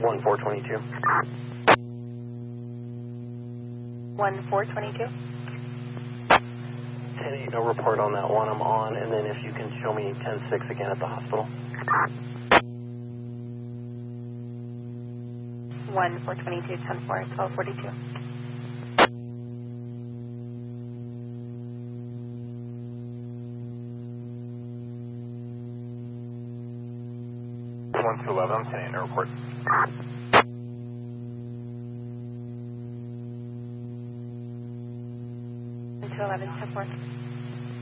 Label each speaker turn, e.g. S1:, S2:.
S1: 1422.
S2: 1422.
S1: 10-8, no report on that one. I'm on, and then if you can show me 10-6 again at the hospital.
S2: 1422, 10-4, 1242.
S1: One to 11, I'm 10-8, no report.
S2: 11, 10-4.